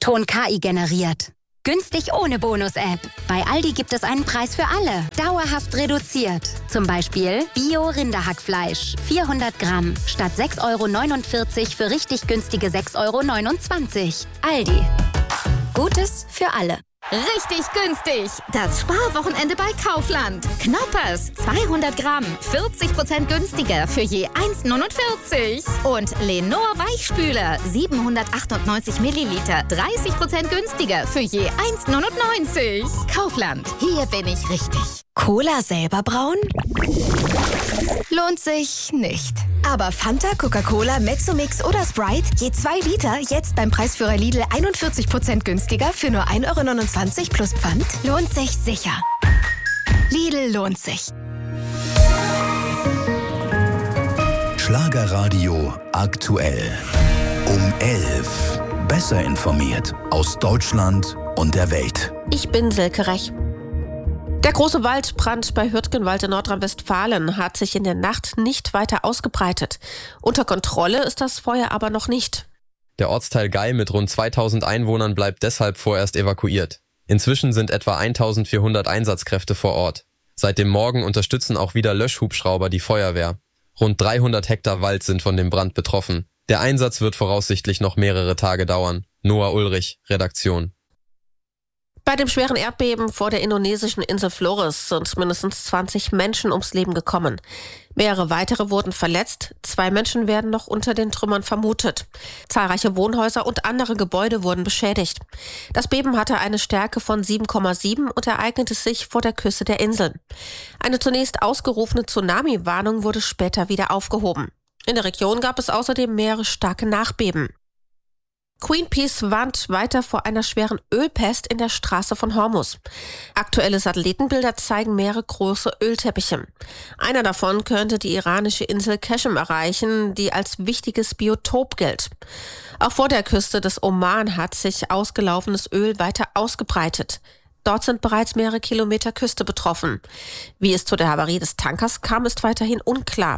Ton KI generiert. Günstig ohne Bonus-App. Bei Aldi gibt es einen Preis für alle. Dauerhaft reduziert. Zum Beispiel Bio-Rinderhackfleisch. 400 Gramm. Statt 6,49 € für richtig günstige 6,29 €. Aldi. Gutes für alle. Richtig günstig! Das Sparwochenende bei Kaufland. Knoppers, 200 Gramm, 40% günstiger für je 1,49 €. Und Lenor Weichspüler, 798 Milliliter, 30% günstiger für je 1,99 €. Kaufland, hier bin ich richtig. Cola selber brauen? Lohnt sich nicht. Aber Fanta, Coca-Cola, Mezzo-Mix oder Sprite, je 2 Liter, jetzt beim Preisführer Lidl 41% günstiger für nur 1,29 € plus Pfand? Lohnt sich sicher. Lidl lohnt sich. Schlagerradio aktuell. Um 11. Besser informiert aus Deutschland und der Welt. Ich bin Silke Rech. Der große Waldbrand bei Hürtgenwald in Nordrhein-Westfalen hat sich in der Nacht nicht weiter ausgebreitet. Unter Kontrolle ist das Feuer aber noch nicht. Der Ortsteil Gei mit rund 2000 Einwohnern bleibt deshalb vorerst evakuiert. Inzwischen sind etwa 1400 Einsatzkräfte vor Ort. Seit dem Morgen unterstützen auch wieder Löschhubschrauber die Feuerwehr. Rund 300 Hektar Wald sind von dem Brand betroffen. Der Einsatz wird voraussichtlich noch mehrere Tage dauern. Noah Ulrich, Redaktion. Bei dem schweren Erdbeben vor der indonesischen Insel Flores sind mindestens 20 Menschen ums Leben gekommen. Mehrere weitere wurden verletzt, 2 Menschen werden noch unter den Trümmern vermutet. Zahlreiche Wohnhäuser und andere Gebäude wurden beschädigt. Das Beben hatte eine Stärke von 7,7 und ereignete sich vor der Küste der Inseln. Eine zunächst ausgerufene Tsunami-Warnung wurde später wieder aufgehoben. In der Region gab es außerdem mehrere starke Nachbeben. Greenpeace warnt weiter vor einer schweren Ölpest in der Straße von Hormuz. Aktuelle Satellitenbilder zeigen mehrere große Ölteppiche. Einer davon könnte die iranische Insel Qashem erreichen, die als wichtiges Biotop gilt. Auch vor der Küste des Oman hat sich ausgelaufenes Öl weiter ausgebreitet. Dort sind bereits mehrere Kilometer Küste betroffen. Wie es zu der Havarie des Tankers kam, ist weiterhin unklar.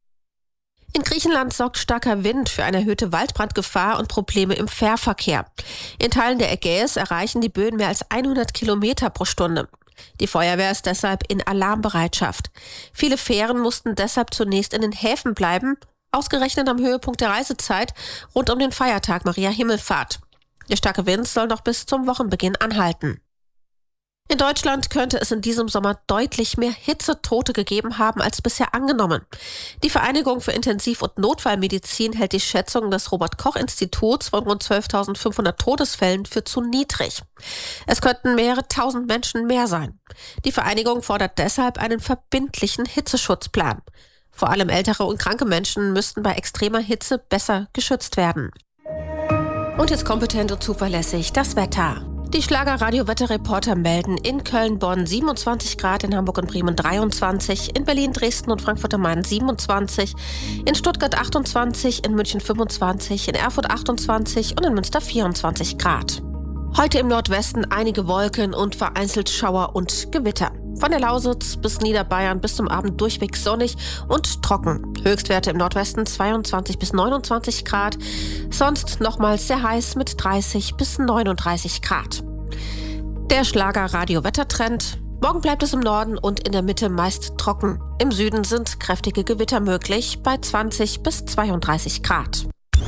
In Griechenland sorgt starker Wind für eine erhöhte Waldbrandgefahr und Probleme im Fährverkehr. In Teilen der Ägäis erreichen die Böen mehr als 100 Kilometer pro Stunde. Die Feuerwehr ist deshalb in Alarmbereitschaft. Viele Fähren mussten deshalb zunächst in den Häfen bleiben, ausgerechnet am Höhepunkt der Reisezeit rund um den Feiertag Maria Himmelfahrt. Der starke Wind soll noch bis zum Wochenbeginn anhalten. In Deutschland könnte es in diesem Sommer deutlich mehr Hitzetote gegeben haben als bisher angenommen. Die Vereinigung für Intensiv- und Notfallmedizin hält die Schätzung des Robert-Koch-Instituts von rund 12.500 Todesfällen für zu niedrig. Es könnten mehrere tausend Menschen mehr sein. Die Vereinigung fordert deshalb einen verbindlichen Hitzeschutzplan. Vor allem ältere und kranke Menschen müssten bei extremer Hitze besser geschützt werden. Und jetzt kompetent und zuverlässig das Wetter. Die Schlager-Radio-Wetterreporter melden in Köln, Bonn 27 Grad, in Hamburg und Bremen 23, in Berlin, Dresden und Frankfurt am Main 27, in Stuttgart 28, in München 25, in Erfurt 28 und in Münster 24 Grad. Heute im Nordwesten einige Wolken und vereinzelt Schauer und Gewitter. Von der Lausitz bis Niederbayern bis zum Abend durchweg sonnig und trocken. Höchstwerte im Nordwesten 22 bis 29 Grad. Sonst nochmals sehr heiß mit 30 bis 39 Grad. Der Schlager-Radio-Wettertrend. Morgen bleibt es im Norden und in der Mitte meist trocken. Im Süden sind kräftige Gewitter möglich bei 20 bis 32 Grad.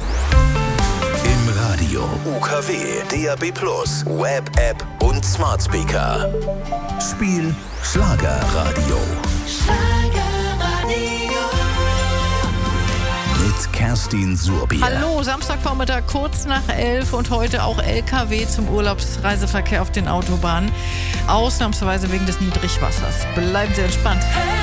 Im Radio UKW, DAB+, Web, App und Smart Speaker. Spiel Schlagerradio. Mit Kerstin Surbier. Hallo, Samstagvormittag kurz nach 11 und heute auch LKW zum Urlaubsreiseverkehr auf den Autobahnen. Ausnahmsweise wegen des Niedrigwassers. Bleiben Sie entspannt.